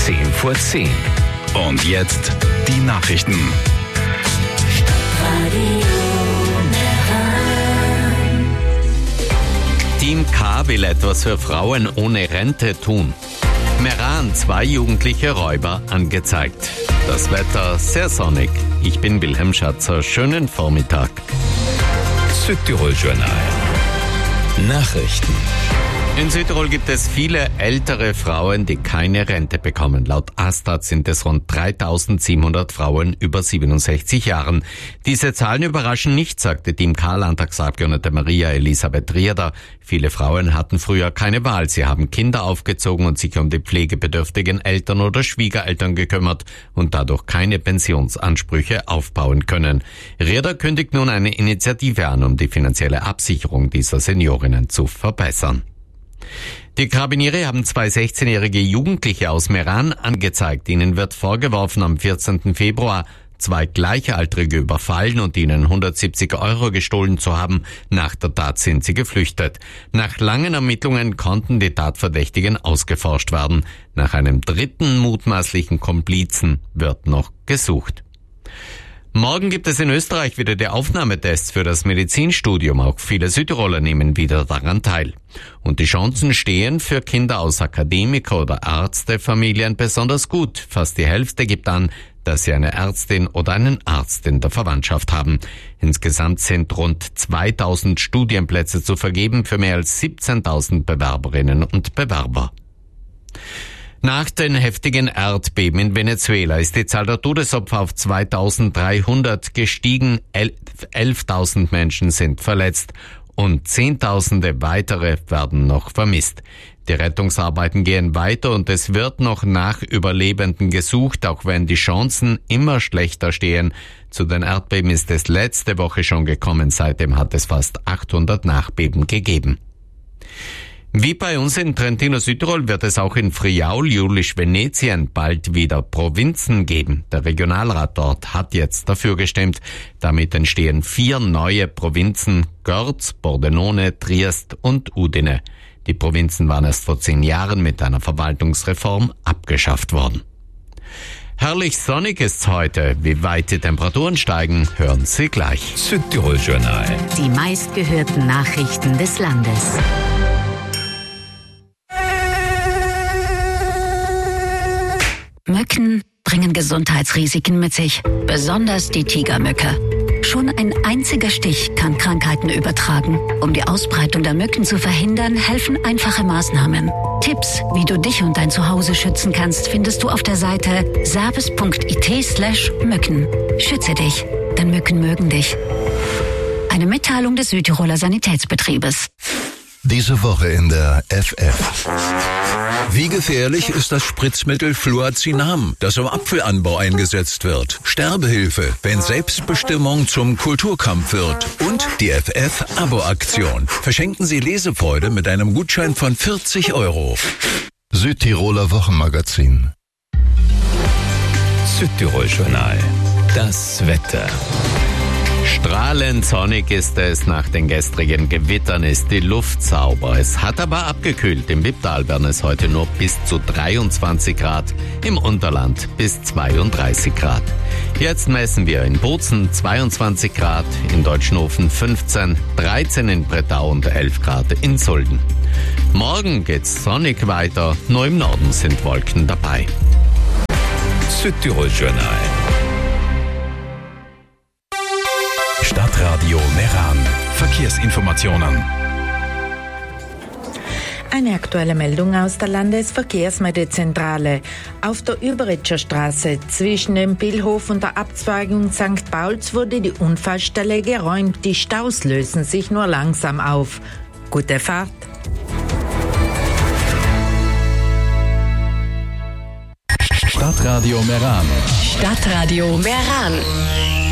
10:10. Und jetzt die Nachrichten. Team K will etwas für Frauen ohne Rente tun. Meran, 2 jugendliche Räuber angezeigt. Das Wetter sehr sonnig. Ich bin Wilhelm Schatzer. Schönen Vormittag. Südtirol Journal. Nachrichten. In Südtirol gibt es viele ältere Frauen, die keine Rente bekommen. Laut Astat sind es rund 3.700 Frauen über 67 Jahren. Diese Zahlen überraschen nicht, sagte Team K-Landtagsabgeordnete Maria Elisabeth Rierder. Viele Frauen hatten früher keine Wahl. Sie haben Kinder aufgezogen und sich um die pflegebedürftigen Eltern oder Schwiegereltern gekümmert und dadurch keine Pensionsansprüche aufbauen können. Rierder kündigt nun eine Initiative an, um die finanzielle Absicherung dieser Seniorinnen zu verbessern. Die Karabiniere haben 2 16-jährige Jugendliche aus Meran angezeigt. Ihnen wird vorgeworfen, am 14. Februar 2 Gleichaltrige überfallen und ihnen 170 € gestohlen zu haben. Nach der Tat sind sie geflüchtet. Nach langen Ermittlungen konnten die Tatverdächtigen ausgeforscht werden. Nach einem dritten mutmaßlichen Komplizen wird noch gesucht. Morgen gibt es in Österreich wieder die Aufnahmetests für das Medizinstudium. Auch viele Südtiroler nehmen wieder daran teil. Und die Chancen stehen für Kinder aus Akademiker- oder Ärztefamilien besonders gut. Fast die Hälfte gibt an, dass sie eine Ärztin oder einen Arzt in der Verwandtschaft haben. Insgesamt sind rund 2.000 Studienplätze zu vergeben für mehr als 17.000 Bewerberinnen und Bewerber. Nach den heftigen Erdbeben in Venezuela ist die Zahl der Todesopfer auf 2.300 gestiegen. 11.000 Menschen sind verletzt und Zehntausende weitere werden noch vermisst. Die Rettungsarbeiten gehen weiter und es wird noch nach Überlebenden gesucht, auch wenn die Chancen immer schlechter stehen. Zu den Erdbeben ist es letzte Woche schon gekommen. Seitdem hat es fast 800 Nachbeben gegeben. Wie bei uns in Trentino Südtirol wird es auch in Friaul, Julisch Venetien bald wieder Provinzen geben. Der Regionalrat dort hat jetzt dafür gestimmt. Damit entstehen 4 neue Provinzen: Görz, Pordenone, Triest und Udine. Die Provinzen waren erst vor 10 Jahren mit einer Verwaltungsreform abgeschafft worden. Herrlich sonnig ist's heute. Wie weit die Temperaturen steigen, hören Sie gleich. Südtirol Journal. Die meistgehörten Nachrichten des Landes. Mücken bringen Gesundheitsrisiken mit sich, besonders die Tigermücke. Schon ein einziger Stich kann Krankheiten übertragen. Um die Ausbreitung der Mücken zu verhindern, helfen einfache Maßnahmen. Tipps, wie du dich und dein Zuhause schützen kannst, findest du auf der Seite service.it/Mücken. Schütze dich, denn Mücken mögen dich. Eine Mitteilung des Südtiroler Sanitätsbetriebes. Diese Woche in der FF. Wie gefährlich ist das Spritzmittel Fluazinam, das im Apfelanbau eingesetzt wird? Sterbehilfe, wenn Selbstbestimmung zum Kulturkampf wird. Und die FF-Abo-Aktion. Verschenken Sie Lesefreude mit einem Gutschein von 40 €. Südtiroler Wochenmagazin. Südtirol Journal. Das Wetter. Strahlend sonnig ist es. Nach den gestrigen Gewittern ist die Luft sauber. Es hat aber abgekühlt. Im Wipptal werden es heute nur bis zu 23 Grad, im Unterland bis 32 Grad. Jetzt messen wir in Bozen 22 Grad, in Deutschenhofen 15, 13 in Bretau und 11 Grad in Sulden. Morgen geht's sonnig weiter, nur im Norden sind Wolken dabei. Südtirol Journal. Stadtradio Meran. Verkehrsinformationen. Eine aktuelle Meldung aus der Landesverkehrsmeldezentrale. Auf der Überritscher Straße zwischen dem Pillhof und der Abzweigung St. Pauls wurde die Unfallstelle geräumt. Die Staus lösen sich nur langsam auf. Gute Fahrt. Stadtradio Meran. Stadtradio Meran.